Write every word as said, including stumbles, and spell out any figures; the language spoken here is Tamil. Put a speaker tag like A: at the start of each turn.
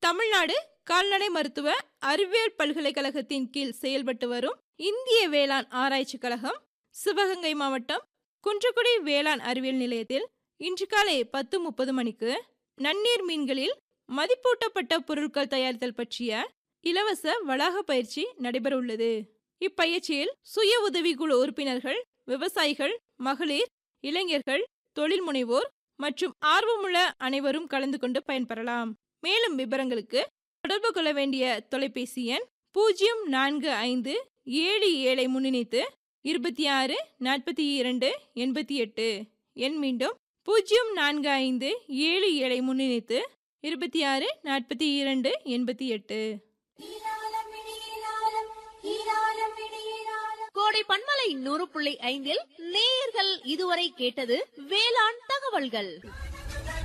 A: தமிழ்நாடு கால்நடை மருத்துவ அறிவியல் பல்கலைக்கழகத்தின் கீழ் செயல்பட்டு வரும் இந்திய வேளாண் ஆராய்ச்சி கழகம் சிவகங்கை மாவட்டம் குன்றக்குடி வேளாண் அறிவியல் நிலையத்தில் இன்று காலை பத்து முப்பது மணிக்கு நன்னீர் மீன்களில் மதிப்பூட்டப்பட்ட பொருட்கள் தயாரித்தல் பற்றிய இலவச வளாக பயிற்சி நடைபெற உள்ளது. இப்பயிற்சியில் சுய உதவிக்குழு உறுப்பினர்கள், விவசாயிகள், மகளிர், இளைஞர்கள், தொழில் முனைவோர் மற்றும் ஆர்வமுள்ள அனைவரும் கலந்து கொண்டு பயன்பெறலாம். மேலும் விவரங்களுக்கு தொடர்பு கொள்ள வேண்டிய தொலைபேசி எண் பூஜ்ஜியம் நான்கு ஐந்து ஏழு ஏழை முன்னிணைத்து இருபத்தி ஆறு நாற்பத்தி இரண்டு எண்பத்தி எட்டு. எண் மீண்டும் பூஜ்ஜியம் நான்கு ஐந்து ஏழு ஏழை முன்னிணைத்து இருபத்தி ஆறு நாற்பத்தி இரண்டு எண்பத்தி எட்டு.
B: கோடை பண்பலை நூறு புள்ளி ஐந்தில் நேயர்கள் இதுவரை கேட்டது வேளாண் தகவல்கள்.